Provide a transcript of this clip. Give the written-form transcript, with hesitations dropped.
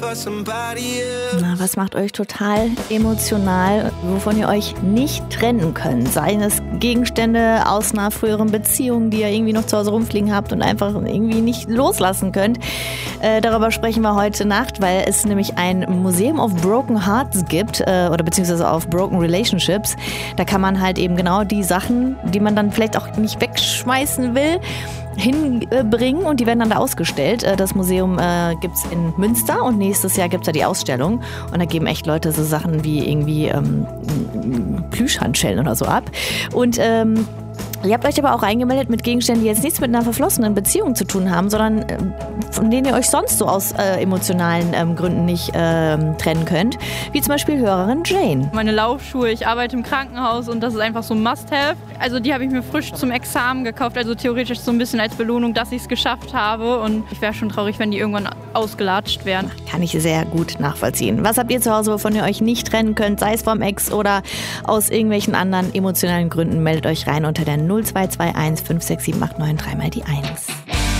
Na, was macht euch total emotional, wovon ihr euch nicht trennen könnt? Seien es Gegenstände aus einer früheren Beziehung, die ihr irgendwie noch zu Hause rumfliegen habt und einfach irgendwie nicht loslassen könnt. Darüber sprechen wir heute Nacht, weil es nämlich ein Museum of Broken Hearts gibt, oder beziehungsweise auf Broken Relationships. Da kann man halt eben genau die Sachen, die man dann vielleicht auch nicht wegschmeißen will, hinbringen und die werden dann da ausgestellt. Das Museum gibt's in Münster und nächstes Jahr gibt's da die Ausstellung und da geben echt Leute so Sachen wie irgendwie Plüschhandschellen oder so ab. Und ihr habt euch aber auch eingemeldet mit Gegenständen, die jetzt nichts mit einer verflossenen Beziehung zu tun haben, sondern von denen ihr euch sonst so aus emotionalen Gründen nicht trennen könnt. Wie zum Beispiel Hörerin Jane. Meine Laufschuhe, ich arbeite im Krankenhaus und das ist einfach so ein Must-Have. Also die habe ich mir frisch zum Examen gekauft, also theoretisch so ein bisschen als Belohnung, dass ich es geschafft habe. Und ich wäre schon traurig, wenn die irgendwann ausgelatscht wären. Kann ich sehr gut nachvollziehen. Was habt ihr zu Hause, wovon ihr euch nicht trennen könnt, sei es vom Ex oder aus irgendwelchen anderen emotionalen Gründen? Meldet euch rein unter der 0221 567 893 mal die 1.